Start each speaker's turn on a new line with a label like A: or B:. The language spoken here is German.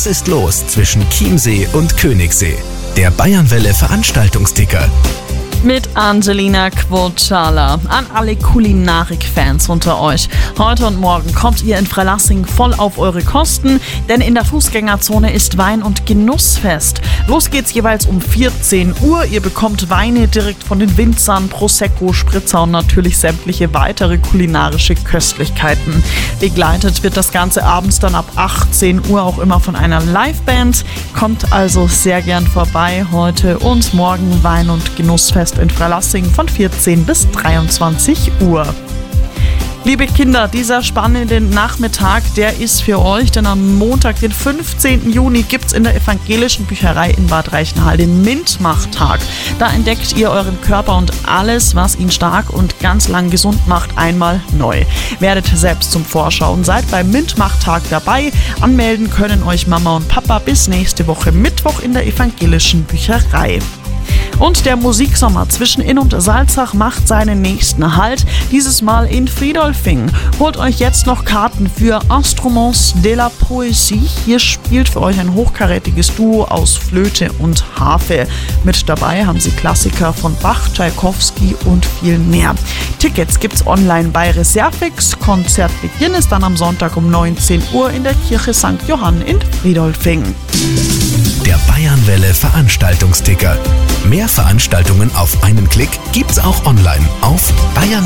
A: Was ist los zwischen Chiemsee und Königssee? Der Bayernwelle Veranstaltungsticker.
B: Mit Angelina Quocala. An alle Kulinarik-Fans unter euch. Heute und morgen kommt ihr in Freilassing voll auf eure Kosten, denn in der Fußgängerzone ist Wein- und Genussfest. Los geht's jeweils um 14 Uhr. Ihr bekommt Weine direkt von den Winzern, Prosecco, Spritzer und natürlich sämtliche weitere kulinarische Köstlichkeiten. Begleitet wird das Ganze abends dann ab 18 Uhr auch immer von einer Liveband. Kommt also sehr gern vorbei. Heute und morgen Wein- und Genussfest in Freilassing von 14 bis 23 Uhr. Liebe Kinder, dieser spannende Nachmittag, der ist für euch, denn am Montag, den 15. Juni, gibt es in der Evangelischen Bücherei in Bad Reichenhall den MINT-Macht-Tag. Da entdeckt ihr euren Körper und alles, was ihn stark und ganz lang gesund macht, einmal neu. Werdet selbst zum Forscher und seid beim MINT-Macht-Tag dabei. Anmelden können euch Mama und Papa bis nächste Woche Mittwoch in der Evangelischen Bücherei. Und der Musiksommer zwischen Inn und Salzach macht seinen nächsten Halt, dieses Mal in Friedolfing. Holt euch jetzt noch Karten für Instruments de la Poésie. Hier spielt für euch ein hochkarätiges Duo aus Flöte und Harfe. Mit dabei haben sie Klassiker von Bach, Tschaikowski und viel mehr. Tickets gibt's online bei Reservix. Konzertbeginn ist dann am Sonntag um 19 Uhr in der Kirche St. Johann in Friedolfing.
A: Der Bayernwelle Veranstaltungsticker. Mehr Veranstaltungen auf einen Klick gibt's auch online auf Bayern